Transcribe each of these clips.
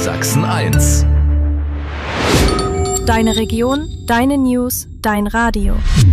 Sachsen 1. Deine Region, deine News, dein Radio.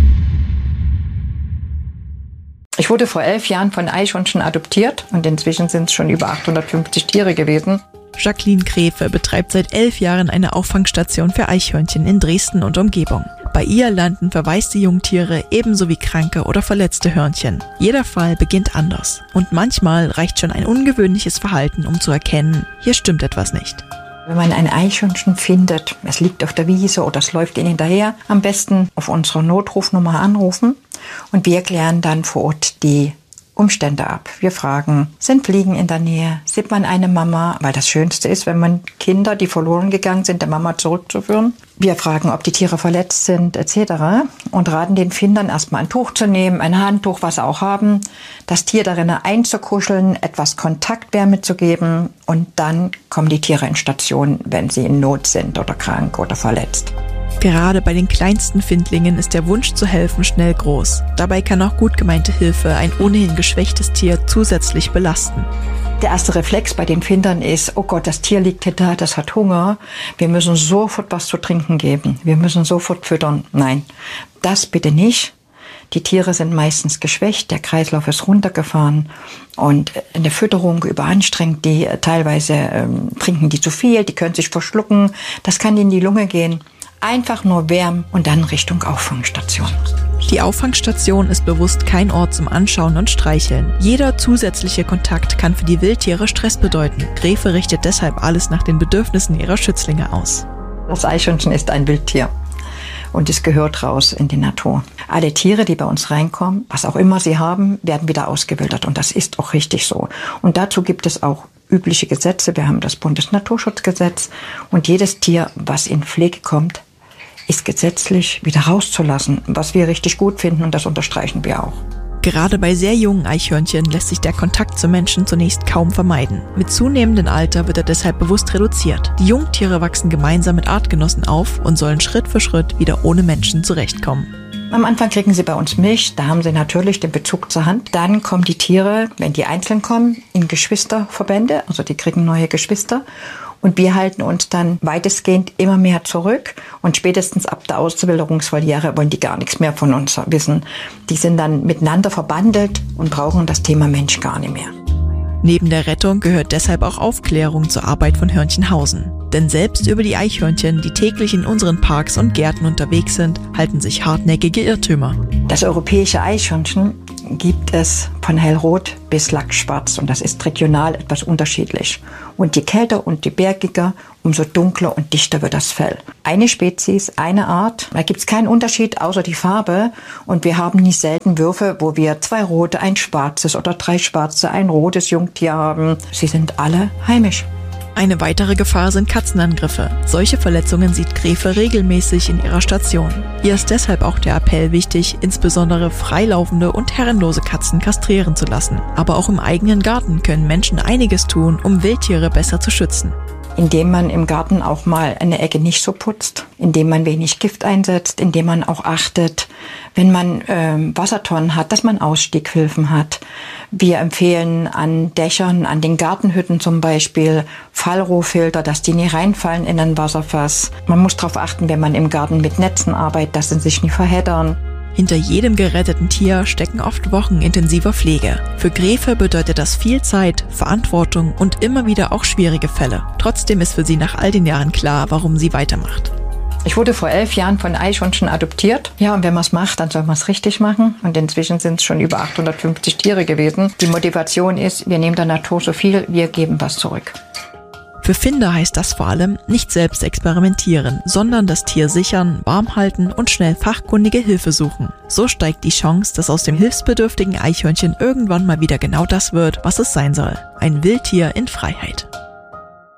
Ich wurde vor 11 Jahren von Eichhörnchen adoptiert und inzwischen sind es schon über 850 Tiere gewesen. Jacqueline Gräfe betreibt seit 11 Jahren eine Auffangstation für Eichhörnchen in Dresden und Umgebung. Bei ihr landen verwaiste Jungtiere ebenso wie kranke oder verletzte Hörnchen. Jeder Fall beginnt anders und manchmal reicht schon ein ungewöhnliches Verhalten, um zu erkennen, hier stimmt etwas nicht. Wenn man ein Eichhörnchen findet, es liegt auf der Wiese oder es läuft ihnen hinterher, am besten auf unsere Notrufnummer anrufen und wir klären dann vor Ort die Umstände ab. Wir fragen, sind Fliegen in der Nähe? Sieht man eine Mama? Weil das Schönste ist, wenn man Kinder, die verloren gegangen sind, der Mama zurückzuführen. Wir fragen, ob die Tiere verletzt sind, etc. und raten den Findern erstmal ein Tuch zu nehmen, ein Handtuch, was sie auch haben, das Tier darin einzukuscheln, etwas Kontaktwärme zu geben und dann kommen die Tiere in Station, wenn sie in Not sind oder krank oder verletzt. Gerade bei den kleinsten Findlingen ist der Wunsch zu helfen schnell groß. Dabei kann auch gut gemeinte Hilfe ein ohnehin geschwächtes Tier zusätzlich belasten. Der erste Reflex bei den Findern ist, oh Gott, das Tier liegt da, das hat Hunger. Wir müssen sofort was zu trinken geben. Wir müssen sofort füttern. Nein, das bitte nicht. Die Tiere sind meistens geschwächt, der Kreislauf ist runtergefahren und eine Fütterung überanstrengt die. Teilweise trinken die zu viel, die können sich verschlucken. Das kann in die Lunge gehen. Einfach nur wärmen und dann Richtung Auffangstation. Die Auffangstation ist bewusst kein Ort zum Anschauen und Streicheln. Jeder zusätzliche Kontakt kann für die Wildtiere Stress bedeuten. Gräfe richtet deshalb alles nach den Bedürfnissen ihrer Schützlinge aus. Das Eichhörnchen ist ein Wildtier und es gehört raus in die Natur. Alle Tiere, die bei uns reinkommen, was auch immer sie haben, werden wieder ausgewildert und das ist auch richtig so. Und dazu gibt es auch übliche Gesetze. Wir haben das Bundesnaturschutzgesetz und jedes Tier, was in Pflege kommt, ist gesetzlich wieder rauszulassen, was wir richtig gut finden und das unterstreichen wir auch. Gerade bei sehr jungen Eichhörnchen lässt sich der Kontakt zu Menschen zunächst kaum vermeiden. Mit zunehmendem Alter wird er deshalb bewusst reduziert. Die Jungtiere wachsen gemeinsam mit Artgenossen auf und sollen Schritt für Schritt wieder ohne Menschen zurechtkommen. Am Anfang kriegen sie bei uns Milch, da haben sie natürlich den Bezug zur Hand. Dann kommen die Tiere, wenn die einzeln kommen, in Geschwisterverbände, also die kriegen neue Geschwister. Und wir halten uns dann weitestgehend immer mehr zurück und spätestens ab der Auswilderungsvoliere wollen die gar nichts mehr von uns wissen. Die sind dann miteinander verbandelt und brauchen das Thema Mensch gar nicht mehr. Neben der Rettung gehört deshalb auch Aufklärung zur Arbeit von Hörnchenhausen. Denn selbst über die Eichhörnchen, die täglich in unseren Parks und Gärten unterwegs sind, halten sich hartnäckige Irrtümer. Das europäische Eichhörnchen gibt es von hellrot bis lackschwarz und das ist regional etwas unterschiedlich. Und je kälter und je bergiger, umso dunkler und dichter wird das Fell. Eine Spezies, eine Art, da gibt es keinen Unterschied außer die Farbe und wir haben nicht selten Würfe, wo wir 2 rote, ein schwarzes oder 3 schwarze, ein rotes Jungtier haben. Sie sind alle heimisch. Eine weitere Gefahr sind Katzenangriffe. Solche Verletzungen sieht Gräfe regelmäßig in ihrer Station. Ihr ist deshalb auch der Appell wichtig, insbesondere freilaufende und herrenlose Katzen kastrieren zu lassen. Aber auch im eigenen Garten können Menschen einiges tun, um Wildtiere besser zu schützen. Indem man im Garten auch mal eine Ecke nicht so putzt, indem man wenig Gift einsetzt, indem man auch achtet, wenn man Wassertonnen hat, dass man Ausstieghilfen hat. Wir empfehlen an Dächern, an den Gartenhütten zum Beispiel Fallrohrfilter, dass die nicht reinfallen in ein Wasserfass. Man muss darauf achten, wenn man im Garten mit Netzen arbeitet, dass sie sich nicht verheddern. Hinter jedem geretteten Tier stecken oft Wochen intensiver Pflege. Für Gräfe bedeutet das viel Zeit, Verantwortung und immer wieder auch schwierige Fälle. Trotzdem ist für sie nach all den Jahren klar, warum sie weitermacht. Ich wurde vor 11 Jahren von Eichhörnchen adoptiert. Ja, und wenn man es macht, dann soll man es richtig machen. Und inzwischen sind es schon über 850 Tiere gewesen. Die Motivation ist, wir nehmen der Natur so viel, wir geben was zurück. Für Finder heißt das vor allem, nicht selbst experimentieren, sondern das Tier sichern, warm halten und schnell fachkundige Hilfe suchen. So steigt die Chance, dass aus dem hilfsbedürftigen Eichhörnchen irgendwann mal wieder genau das wird, was es sein soll. Ein Wildtier in Freiheit.